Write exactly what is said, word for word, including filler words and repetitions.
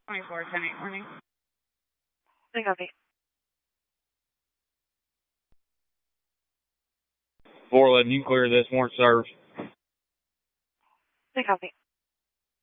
twenty-four, ten eight, morning. I copy. four eleven, you clear this, more serves. I copy.